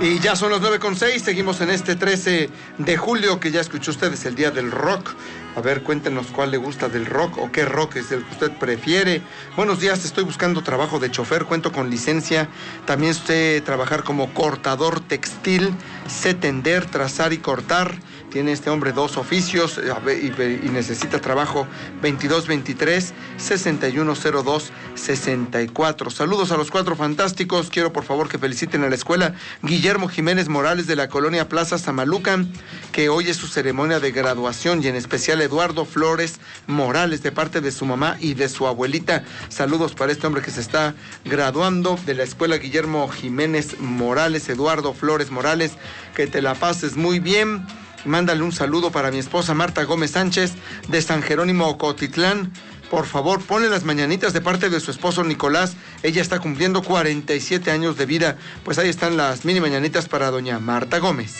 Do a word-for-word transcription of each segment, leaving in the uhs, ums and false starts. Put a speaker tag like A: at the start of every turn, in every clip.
A: Y ya son las nueve con seis, seguimos en este trece de julio, que ya escuchó ustedes, el día del rock. A ver, cuéntenos cuál le gusta del rock o qué rock es el que usted prefiere. Buenos días, estoy buscando trabajo de chofer, cuento con licencia. También sé trabajar como cortador textil, sé tender, trazar y cortar. Tiene este hombre dos oficios y necesita trabajo. Veintidós veintitrés, sesenta y uno cero dos, sesenta y cuatro. Saludos a los cuatro fantásticos. Quiero por favor que feliciten a la escuela Guillermo Jiménez Morales de la colonia Plaza Samalucan, que hoy es su ceremonia de graduación, y en especial Eduardo Flores Morales, de parte de su mamá y de su abuelita. Saludos para este hombre que se está graduando de la escuela Guillermo Jiménez Morales. Eduardo Flores Morales, que te la pases muy bien. Mándale un saludo para mi esposa Marta Gómez Sánchez de San Jerónimo Ocotitlán. Por favor, ponle las mañanitas de parte de su esposo Nicolás. Ella está cumpliendo cuarenta y siete años de vida. Pues ahí están las mini mañanitas para doña Marta Gómez.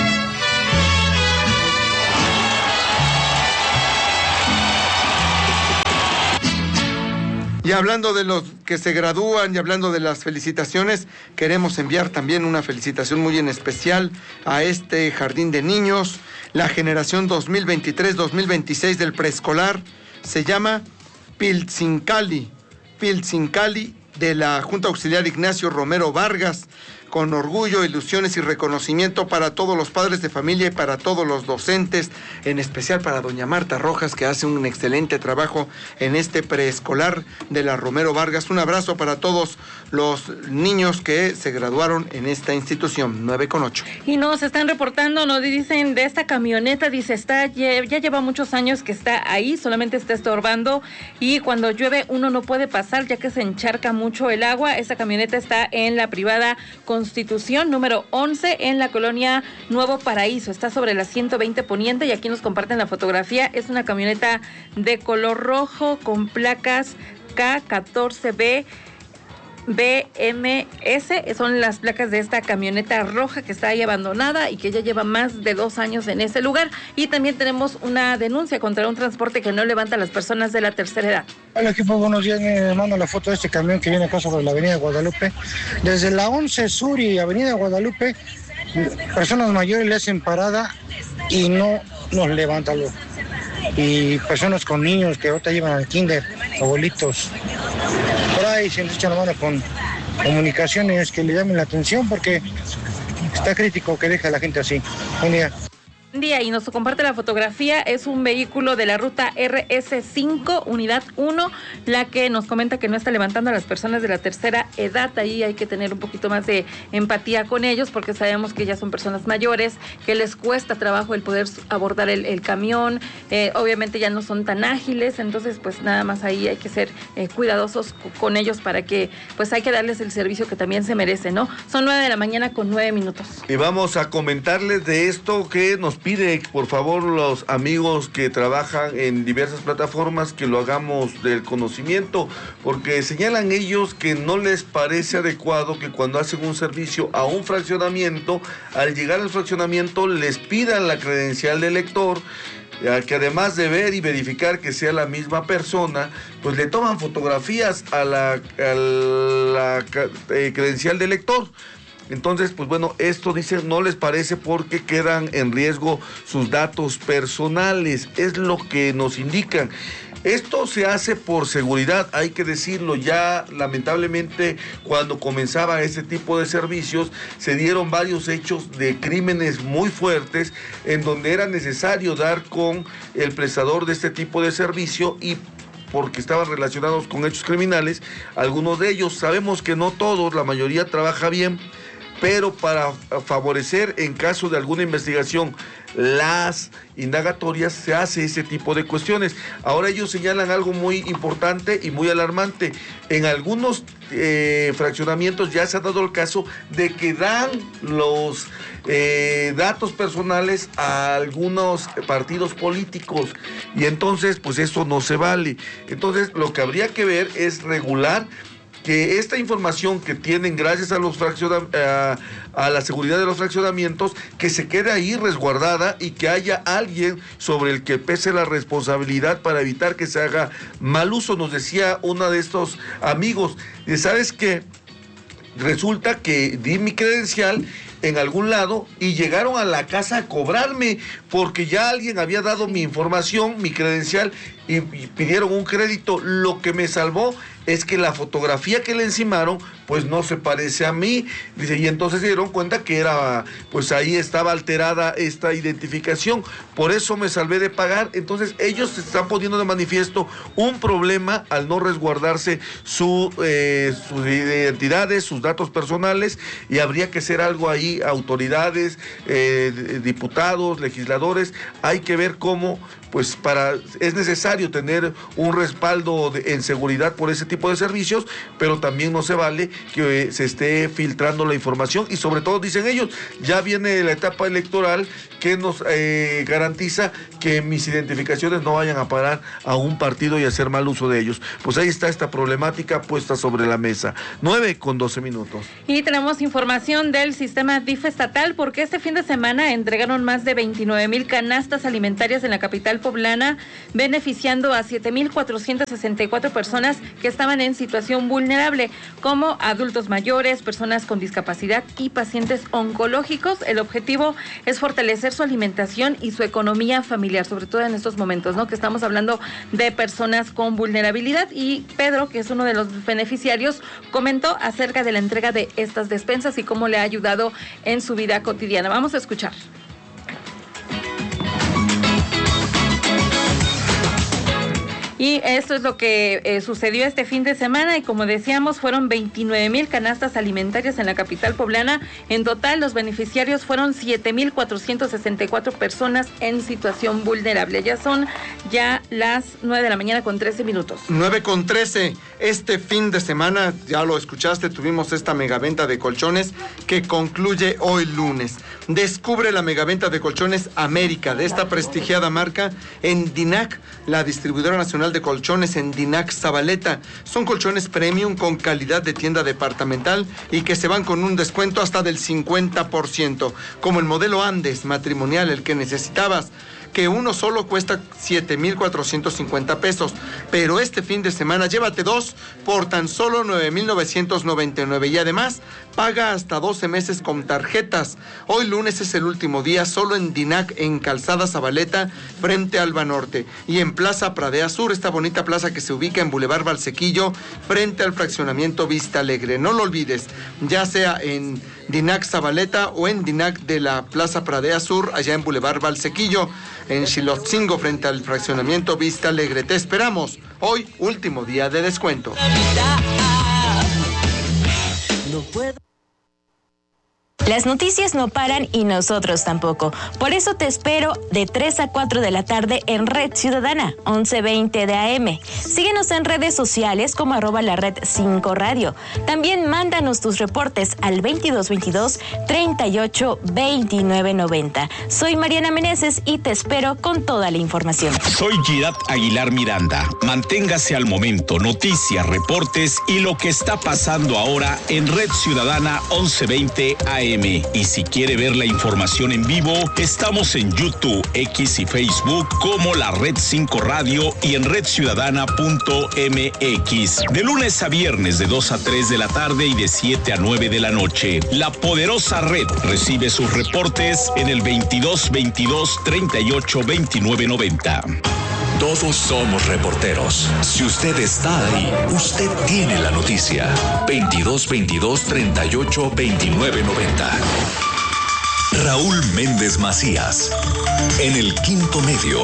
A: Y hablando de los que se gradúan y hablando de las felicitaciones, queremos enviar también una felicitación muy en especial a este jardín de niños, la generación dos mil veintitrés dos mil veintiséis del preescolar. Se llama Piltzincali, Piltzincali, de la Junta Auxiliar Ignacio Romero Vargas. Con orgullo, ilusiones y reconocimiento para todos los padres de familia y para todos los docentes, en especial para doña Marta Rojas, que hace un excelente trabajo en este preescolar de la Romero Vargas. Un abrazo para todos los niños que se graduaron en esta institución. Nueve con ocho.
B: Y nos están reportando, nos dicen de esta camioneta, dice, está ya lleva muchos años que está ahí, solamente está estorbando, y cuando llueve uno no puede pasar ya que se encharca mucho el agua. Esta camioneta está en la privada Constitución número once en la colonia Nuevo Paraíso, está sobre la ciento veinte Poniente, y aquí nos comparten la fotografía. Es una camioneta de color rojo con placas K catorce B B M S, son las placas de esta camioneta roja que está ahí abandonada y que ya lleva más de dos años en ese lugar. Y también tenemos una denuncia contra un transporte que no levanta a las personas de la tercera edad.
C: Hola equipo, buenos días, me mando la foto de este camión que viene acá sobre la avenida Guadalupe. Desde la once Sur y avenida Guadalupe, personas mayores le hacen parada y no nos levantan. Y personas con niños que ahorita llevan al kinder, abuelitos. Por ahí se nos echan la mano con comunicaciones que le llamen la atención, porque está crítico que deja a la gente así. Buen día.
B: Día y nos comparte la fotografía. Es un vehículo de la ruta R S cinco, unidad uno, la que nos comenta que no está levantando a las personas de la tercera edad. Ahí hay que tener un poquito más de empatía con ellos, porque sabemos que ya son personas mayores, que les cuesta trabajo el poder abordar el, el camión, eh, obviamente ya no son tan ágiles, entonces pues nada más ahí hay que ser eh, cuidadosos con ellos, para que pues hay que darles el servicio que también se merece, ¿no? Son nueve de la mañana con nueve minutos.
D: Y vamos a comentarles de esto que nos pide, por favor, los amigos que trabajan en diversas plataformas, que lo hagamos del conocimiento, porque señalan ellos que no les parece adecuado que cuando hacen un servicio a un fraccionamiento, al llegar al fraccionamiento les pidan la credencial del lector, que además de ver y verificar que sea la misma persona, pues le toman fotografías a la, a la eh, credencial del lector. Entonces, pues bueno, esto dicen no les parece porque quedan en riesgo sus datos personales, es lo que nos indican. Esto se hace por seguridad, hay que decirlo. Ya lamentablemente cuando comenzaba este tipo de servicios se dieron varios hechos de crímenes muy fuertes en donde era necesario dar con el prestador de este tipo de servicio, y porque estaban relacionados con hechos criminales. Algunos de ellos, sabemos que no todos, la mayoría trabaja bien, pero para favorecer en caso de alguna investigación las indagatorias se hace ese tipo de cuestiones. Ahora ellos señalan algo muy importante y muy alarmante. En algunos eh, fraccionamientos ya se ha dado el caso de que dan los eh, datos personales a algunos partidos políticos, y entonces pues eso no se vale. Entonces lo que habría que ver es regular que esta información que tienen gracias a los fracciona, a, a la seguridad de los fraccionamientos, que se quede ahí resguardada y que haya alguien sobre el que pese la responsabilidad para evitar que se haga mal uso. Nos decía uno de estos amigos, ¿sabes qué? Resulta que di mi credencial en algún lado y llegaron a la casa a cobrarme porque ya alguien había dado mi información, mi credencial y, y pidieron un crédito. Lo que me salvó es que la fotografía que le encimaron pues no se parece a mí, dice, y entonces se dieron cuenta que era, pues ahí estaba alterada esta identificación, por eso me salvé de pagar. Entonces ellos se están poniendo de manifiesto un problema al no resguardarse su, eh, sus identidades, sus datos personales, y habría que hacer algo ahí, autoridades, eh, diputados, legisladores, hay que ver cómo, pues para, es necesario tener un respaldo de, en seguridad por ese tipo de servicios, pero también no se vale que eh, se esté filtrando la información, y sobre todo, dicen ellos, ya viene la etapa electoral que nos eh, garantiza que mis identificaciones no vayan a parar a un partido y hacer mal uso de ellos. Pues ahí está esta problemática puesta sobre la mesa. nueve con doce minutos.
B: Y tenemos información del sistema D I F estatal, porque este fin de semana entregaron más de veintinueve mil canastas alimentarias en la capital poblana, beneficiando a siete mil cuatrocientas sesenta y cuatro personas que estaban en situación vulnerable, como adultos mayores, personas con discapacidad y pacientes oncológicos. El objetivo es fortalecer su alimentación y su economía familiar, sobre todo en estos momentos, ¿no? Que estamos hablando de personas con vulnerabilidad. Y Pedro, que es uno de los beneficiarios, comentó acerca de la entrega de estas despensas y cómo le ha ayudado en su vida cotidiana. Vamos a escuchar. Y esto es lo que eh, sucedió este fin de semana, y como decíamos, fueron veintinueve mil canastas alimentarias en la capital poblana. En total, los beneficiarios fueron siete mil cuatrocientas sesenta y cuatro personas en situación vulnerable. Ya son ya las nueve de la mañana con trece minutos.
A: nueve con trece. Este fin de semana, ya lo escuchaste, tuvimos esta megaventa de colchones que concluye hoy lunes. Descubre la megaventa de colchones América, de esta prestigiada marca, en Dinac, la distribuidora nacional de colchones en Dinac Zabaleta. Son colchones premium con calidad de tienda departamental y que se van con un descuento hasta del cincuenta por ciento, como el modelo Andes matrimonial, el que necesitabas, que uno solo cuesta siete mil cuatrocientos cincuenta pesos, pero este fin de semana llévate dos por tan solo nueve mil novecientos noventa y nueve, y además paga hasta doce meses con tarjetas. Hoy lunes es el último día, solo en Dinac, en Calzada Zabaleta, frente al Banorte, y en Plaza Pradea Sur, esta bonita plaza que se ubica en Boulevard Valsequillo, frente al fraccionamiento Vista Alegre. No lo olvides, ya sea en Dinac Zabaleta o en Dinac de la Plaza Pradea Sur, allá en Boulevard Valsequillo, en Xilotzingo, frente al fraccionamiento Vista Alegre. Te esperamos hoy, último día de descuento.
E: No puedo. Las noticias no paran y nosotros tampoco. Por eso te espero de tres a cuatro de la tarde en Red Ciudadana, once veinte de A M. Síguenos en redes sociales como arroba la red cinco radio. También mándanos tus reportes al veintidós veintidós treinta y ocho veintinueve noventa. Soy Mariana Meneses y te espero con toda la información.
F: Soy Girat Aguilar Miranda. Manténgase al momento, noticias, reportes y lo que está pasando ahora en Red Ciudadana once veinte A M. Y si quiere ver la información en vivo, estamos en YouTube, X y Facebook como la Red cinco Radio y en red ciudadana punto m x. De lunes a viernes de dos a tres de la tarde y de siete a nueve de la noche. La poderosa red recibe sus reportes en el veintidós veintidós treinta y ocho veintinueve noventa.
G: Todos somos reporteros. Si usted está ahí, usted tiene la noticia. veintidós veintidós treinta y ocho veintinueve noventa. Raúl Méndez Macías, en el Quinto Medio.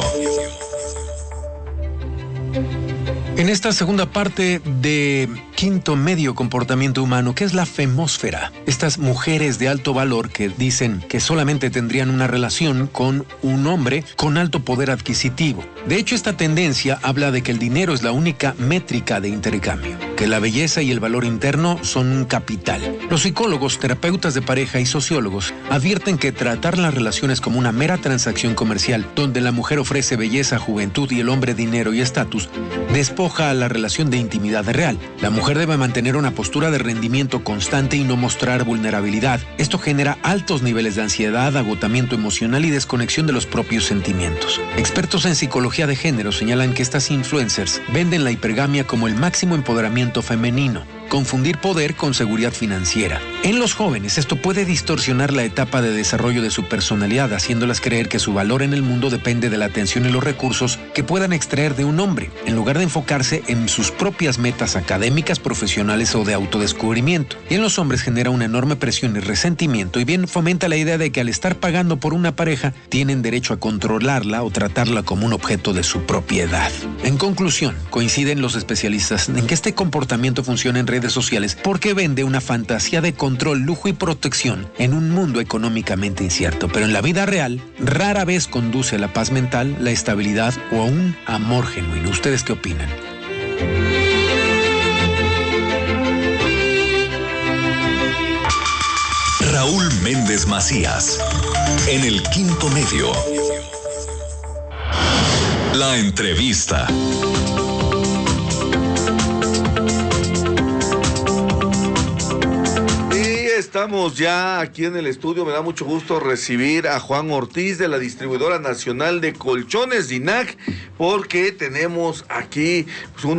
H: En esta segunda parte de Quinto Medio, comportamiento humano, ¿qué es la femósfera? Estas mujeres de alto valor que dicen que solamente tendrían una relación con un hombre con alto poder adquisitivo. De hecho, esta tendencia habla de que el dinero es la única métrica de intercambio, que la belleza y el valor interno son un capital. Los psicólogos, terapeutas de pareja y sociólogos advierten que tratar las relaciones como una mera transacción comercial, donde la mujer ofrece belleza, juventud y el hombre dinero y estatus, despoja a la relación de intimidad real. La mujer debe mantener una postura de rendimiento constante y no mostrar vulnerabilidad. Esto genera altos niveles de ansiedad, agotamiento emocional y desconexión de los propios sentimientos. Expertos en psicología de género señalan que estas influencers venden la hipergamia como el máximo empoderamiento femenino. confundir poder con seguridad financiera. En los jóvenes, esto puede distorsionar la etapa de desarrollo de su personalidad, haciéndolas creer que su valor en el mundo depende de la atención y los recursos que puedan extraer de un hombre, en lugar de enfocarse en sus propias metas académicas, profesionales o de autodescubrimiento. Y en los hombres genera una enorme presión y resentimiento, y bien fomenta la idea de que al estar pagando por una pareja, tienen derecho a controlarla o tratarla como un objeto de su propiedad. En conclusión, coinciden los especialistas en que este comportamiento funciona en redes sociales porque vende una fantasía de control, lujo y protección en un mundo económicamente incierto, pero en la vida real rara vez conduce a la paz mental, la estabilidad o a un amor genuino. ¿Ustedes qué opinan?
G: Raúl Méndez Macías, en el Quinto Medio. La entrevista.
D: Estamos ya aquí en el estudio. Me da mucho gusto recibir a Juan Ortiz de la Distribuidora Nacional de Colchones, D I N A C, porque tenemos aquí pues, un